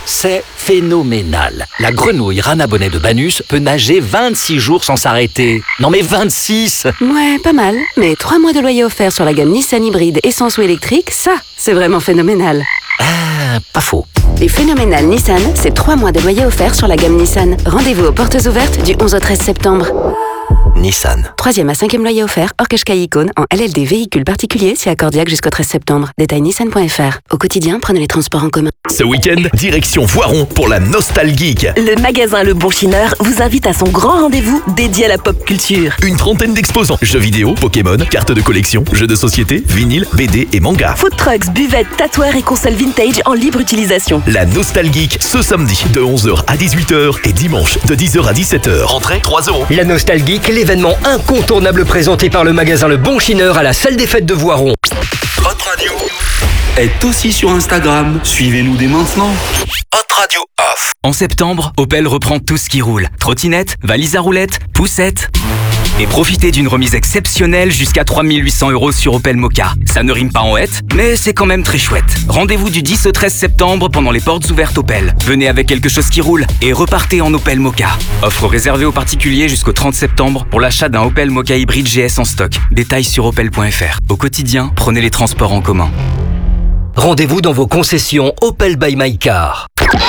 C'est phénoménal. La grenouille Rana Bonnet de Banus peut nager 26 jours sans s'arrêter. Non mais 26! Ouais, pas mal. Mais 3 mois de loyer offert sur la gamme Nissan hybride essence ou électrique, ça, c'est vraiment phénoménal. Ah, pas faux. Les phénoménales Nissan, c'est 3 mois de loyer offert sur la gamme Nissan. Rendez-vous aux portes ouvertes du 11 au 13 septembre. Nissan. 3e à 5e loyer offert, hors Qashqai Icône, en LLD véhicule particulier, c'est accordiaque jusqu'au 13 septembre. Détail nissan.fr. Au quotidien, prenez les transports en commun. Ce week-end, direction Voiron pour la Nostalgeek. Le magasin Le Bon Chineur vous invite à son grand rendez-vous dédié à la pop culture. Une trentaine d'exposants. Jeux vidéo, Pokémon, cartes de collection, jeux de société, vinyle, BD et manga. Food trucks, buvettes, tatoueurs et consoles vintage en libre utilisation. La Nostalgeek ce samedi de 11h à 18h et dimanche de 10h à 17h. Entrée 3 €. La Nostalgeek, l'événement incontournable présenté par le magasin Le Bon Chineur à la salle des fêtes de Voiron. Hot Radio est aussi sur Instagram. Suivez-nous dès maintenant. Hot Radio Off. En septembre, Opel reprend tout ce qui roule. Trottinette, valise à roulettes, poussette. Et profitez d'une remise exceptionnelle jusqu'à 3 800 € sur Opel Mokka. Ça ne rime pas en hête, mais c'est quand même très chouette. Rendez-vous du 10 au 13 septembre pendant les portes ouvertes Opel. Venez avec quelque chose qui roule et repartez en Opel Mokka. Offre réservée aux particuliers jusqu'au 30 septembre pour l'achat d'un Opel Mokka hybride GS en stock. Détails sur opel.fr. Au quotidien, prenez les transports en commun. Rendez-vous dans vos concessions Opel by My Car.